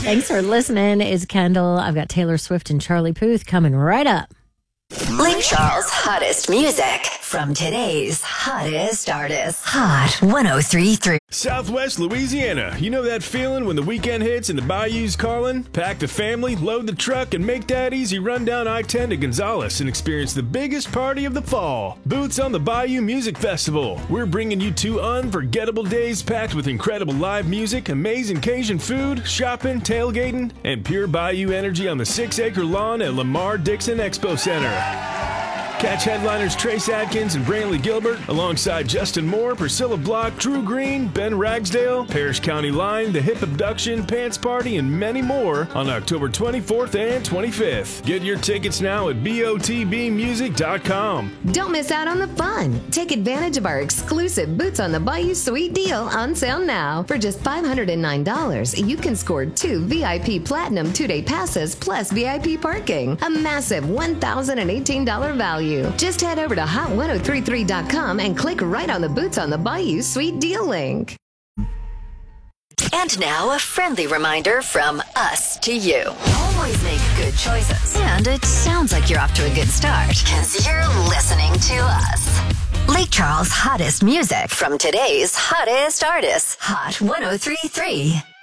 Thanks for listening. It's Kendall. I've got Taylor Swift and Charlie Puth coming right up. Lake Charles' hottest music from today's hottest artists. Hot 103.3. Southwest Louisiana. You know that feeling when the weekend hits and the bayou's calling? Pack the family, load the truck, and make that easy run down I-10 to Gonzales and experience the biggest party of the fall. Boots on the Bayou Music Festival. We're bringing you 2 unforgettable days packed with incredible live music, amazing Cajun food, shopping, tailgating, and pure bayou energy on the 6-acre lawn at Lamar Dixon Expo Center. Catch headliners Trace Adkins and Brantley Gilbert alongside Justin Moore, Priscilla Block, Drew Green, Ben Ragsdale, Parrish County Line, The Hip Abduction, Pants Party, and many more on October 24th and 25th. Get your tickets now at botbmusic.com. Don't miss out on the fun. Take advantage of our exclusive Boots on the Bayou Sweet Deal on sale now. For just $509, you can score 2 VIP Platinum 2-day passes plus VIP parking. A massive $1,018 value. Just head over to hot1033.com and click right on the Boots on the Bayou Sweet Deal link. And now a friendly reminder from us to you. Always make good choices. And it sounds like you're off to a good start because you're listening to us. Lake Charles' hottest music from today's hottest artists. Hot 103.3.